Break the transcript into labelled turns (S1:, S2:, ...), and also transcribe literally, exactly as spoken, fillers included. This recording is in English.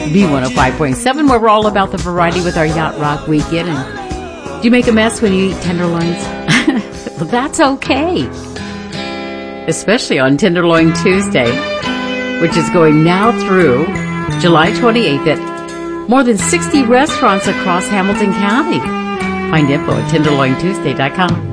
S1: B one oh five point seven, where we're all about the variety with our Yacht Rock Weekend. And do you make a mess when you eat tenderloins? Well, that's okay. Especially on Tenderloin Tuesday, which is going now through July twenty-eighth at more than sixty restaurants across Hamilton County. Find info at tenderloin tuesday dot com.